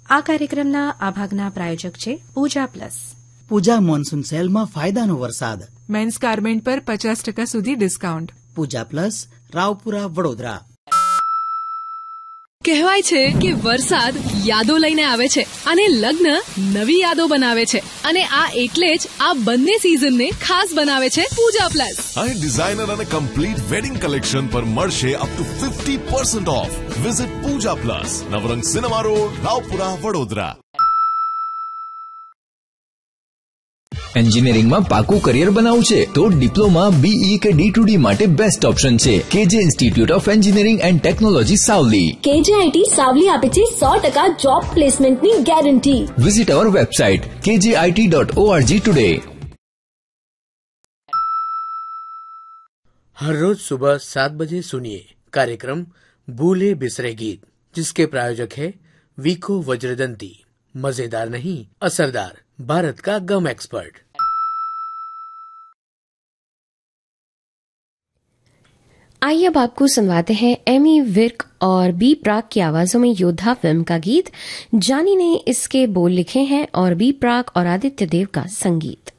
આ કાર્યક્રમના આ ભાગના પ્રાયોજક છે પૂજા પ્લસ. પૂજા મોન્સૂન સેલમાં ફાયદાનો વરસાદ. મેન્સ ગાર્મેન્ટ પર 50% સુધી ડિસ્કાઉન્ટ. પૂજા પ્લસ, રાવપુરા, વડોદરા. કહેવાય છે કે વરસાદ યાદો લઈને આવે છે અને લગ્ન નવી યાદો બનાવે છે, અને આ એટલે જ આ બંને સિઝનને ખાસ બનાવે છે પૂજા પ્લસ. અહીં ડિઝાઇનર અને કમ્પ્લીટ વેડિંગ કલેક્શન પર મળશે up to 50% of. Visit Pooja plus, Navrang cinema road, Raopura, Vadodara. એન્જિનિયરિંગમાં પાકું કરિયર બનાવવું છે તો ડિપ્લોમા, બીઈ કે D2D માટે બેસ્ટ ઓપ્શન છે KJ institute of engineering and technology Savli. KJIT Savli આપે છે 100% જોબ પ્લેસમેન્ટની ગેરંટી. વિઝિટ અવર વેબસાઇટ kjit.org ટુડે. हर रोज सुबह 7 बजे सुनिए कार्यक्रम भूले बिसरे गीत, जिसके प्रायोजक है वीको वज्रदंती. मजेदार नहीं, असरदार, भारत का गम एक्सपर्ट. आइए अब आपको सुनवाते हैं एमी विर्क और बी प्राक की आवाजों में योद्धा फिल्म का गीत. जानी ने इसके बोल लिखे हैं और बी प्राक और आदित्य देव का संगीत.